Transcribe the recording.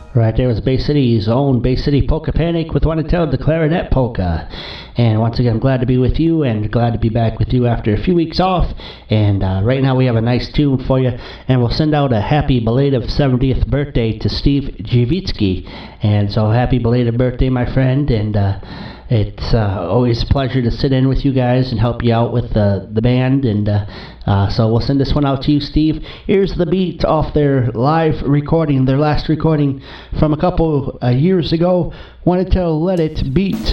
Right there was Bay City's own Bay City Polka Panic with Wanna Tell the Clarinet Polka. And once again, I'm glad to be with you and glad to be back with you after a few weeks off. And right now we have a nice tune for you. And we'll send out a happy belated 70th birthday to Steve Jivitsky. And so happy belated birthday, my friend. And it's always a pleasure to sit in with you guys and help you out with the band. And so we'll send this one out to you, Steve. Here's the beat off their live recording, their last recording from a couple years ago. Wanna Tell Let It Beat.